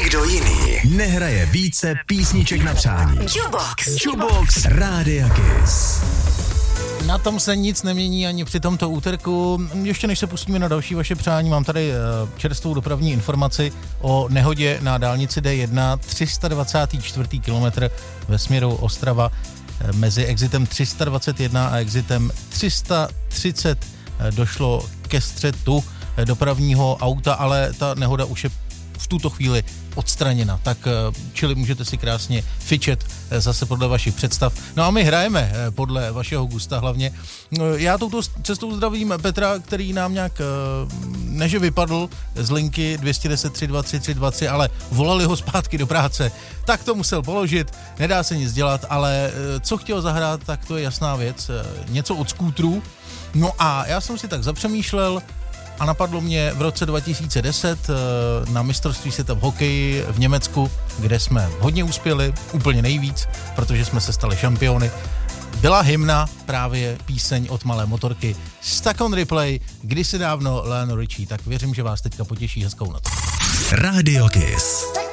Nikdo jiný nehraje více písniček na přání. Jukebox Rádia Kiss. Na tom se nic nemění ani při tomto úterku. Ještě než se pustíme na další vaše přání, mám tady čerstvou dopravní informaci o nehodě na dálnici D1, 324. kilometr ve směru Ostrava mezi exitem 321 a exitem 330 došlo ke střetu dopravního auta, ale ta nehoda už je v tuto chvíli odstraněna, tak čili můžete si krásně fičet zase podle vašich představ. No a my hrajeme podle vašeho gusta hlavně. Já touto cestou zdravím Petra, který nám nějak neže vypadl z linky 210 323 323, ale volali ho zpátky do práce, tak to musel položit, nedá se nic dělat, ale co chtěl zahrát, tak to je jasná věc, něco od skútrů. No a já jsem si tak zapřemýšlel, a napadlo mě v roce 2010 na mistrovství světa v hokeji v Německu, kde jsme hodně uspěli, úplně nejvíc, protože jsme se stali šampiony. Byla hymna, právě píseň od Malé motorky Stuck on Replay, kdysi dávno Lionel Richie, tak věřím, že vás teďka potěší hezkou noc. Radio Kiss.